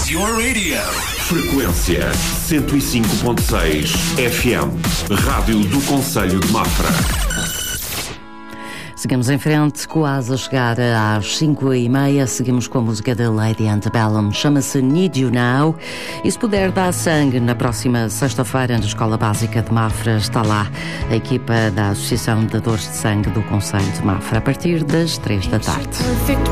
your radio. Frequência 105.6 FM. Rádio do Concelho de Mafra. Seguimos em frente, quase a chegar às 5h30. Seguimos com a música da Lady Antebellum. Chama-se Need You Now. E se puder dar sangue, na próxima sexta-feira, na Escola Básica de Mafra, está lá a equipa da Associação de Dadores de Sangue do Concelho de Mafra, a partir das 3 da tarde.